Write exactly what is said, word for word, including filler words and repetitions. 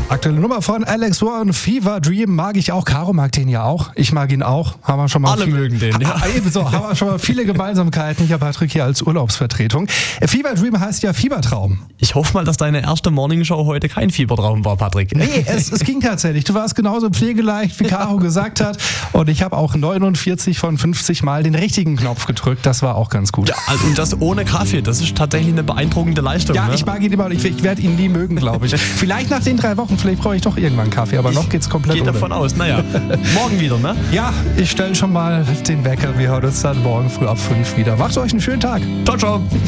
Aktuelle Nummer von Alex Warren, Fever Dream, mag ich auch. Caro mag den ja auch. Ich mag ihn auch. Haben wir schon mal Alle viele, mögen den, ja. Ah, ebenso, haben wir schon mal viele Gemeinsamkeiten. Ich habe Patrick hier als Urlaubsvertretung. Fever Dream heißt ja Fiebertraum. Ich hoffe mal, dass deine erste Morningshow heute kein Fiebertraum war, Patrick. Nee, es, es ging tatsächlich. Du warst genauso pflegeleicht, wie Caro gesagt hat. Und ich habe auch neunundvierzig von fünfzig Mal den richtigen Knopf gedrückt. Das war auch ganz gut. Ja, also, und das ohne Kaffee. Das ist tatsächlich eine beeindruckende Leistung. Ja, ne? ich mag ihn immer. Ich, ich werde ihn nie mögen, glaube ich. Vielleicht nach den drei Wochen, vielleicht brauche ich doch irgendwann einen Kaffee. Aber noch geht's komplett Geht ohne. davon aus. Naja, morgen wieder, ne? Ja, ich stelle schon mal den Wecker. Wir hören uns dann morgen früh ab fünf wieder. Macht euch einen schönen Tag. Ciao, ciao.